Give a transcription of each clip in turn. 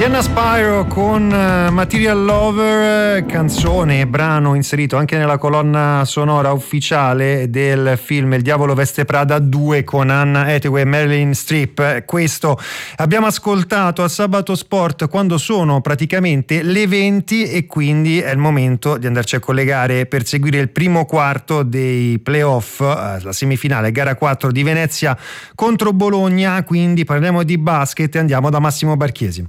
Sienna Spyro con Material Lover, canzone e brano inserito anche nella colonna sonora ufficiale del film Il Diavolo Veste Prada 2 con Anna Hathaway e Marilyn Streep. Questo abbiamo ascoltato a Sabato Sport quando sono praticamente le 20 e quindi è il momento di andarci a collegare per seguire il primo quarto dei playoff, la semifinale gara 4 di Venezia contro Bologna. Quindi parliamo di basket e andiamo da Massimo Barchiesi.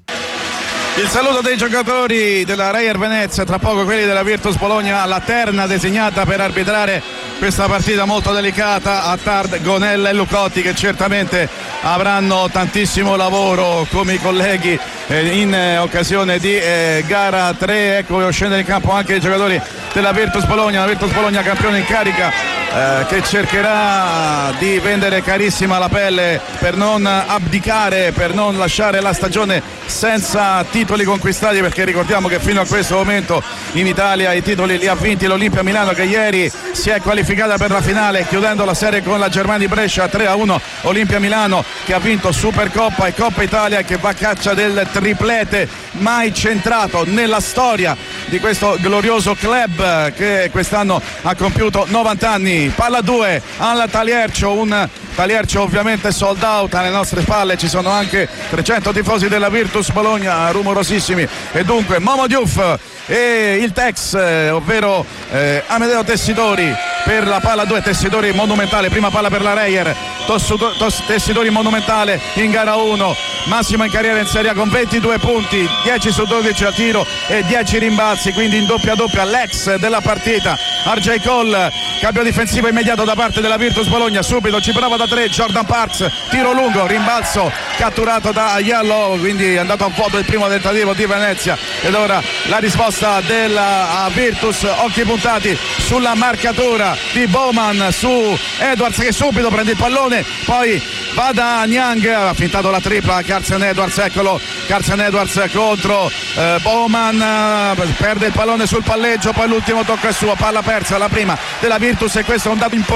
Il saluto dei giocatori della Reyer Venezia, tra poco quelli della Virtus Bologna, la terna designata per arbitrare questa partita molto delicata, Attard, Gonella e Lucotti, che certamente avranno tantissimo lavoro come i colleghi in occasione di gara 3. Ecco scendere in campo anche i giocatori della Virtus Bologna, la Virtus Bologna campione in carica, che cercherà di vendere carissima la pelle per non abdicare, per non lasciare la stagione senza titoli conquistati, perché ricordiamo che fino a questo momento in Italia i titoli li ha vinti l'Olimpia Milano, che ieri si è qualificata per la finale chiudendo la serie con la Germania di Brescia 3-1. Olimpia Milano che ha vinto Supercoppa e Coppa Italia e che va a caccia del triplete mai centrato nella storia di questo glorioso club che quest'anno ha compiuto 90 anni. Palla 2 al Taliercio, un Taliercio ovviamente sold out. Alle nostre spalle ci sono anche 300 tifosi della Virtus Bologna, rumorosissimi, e dunque Momo Diouf e il Tex, ovvero Amedeo Tessitori per la palla 2. Tessitori monumentale, prima palla per la Reyer, Tessitori monumentale in gara 1, massimo in carriera in Serie A con 22 punti, 10 su 12 a tiro e 10 rimbalzi, quindi in doppia l'ex della partita RJ Cole. Cambio difensivo immediato da parte della Virtus Bologna, subito ci prova da 3 Jordan Parks, tiro lungo, rimbalzo catturato da Yellow, quindi è andato a vuoto il primo tentativo di Venezia. Ed ora la risposta della Virtus, occhi puntati sulla marcatura di Bowman su Edwards, che subito prende il pallone, poi va da Niang, ha fintato la tripla Carson Edwards, eccolo Carson Edwards contro Bowman, perde il pallone sul palleggio, poi l'ultimo tocco è suo, palla persa, la prima della Virtus, e questo è un dato importante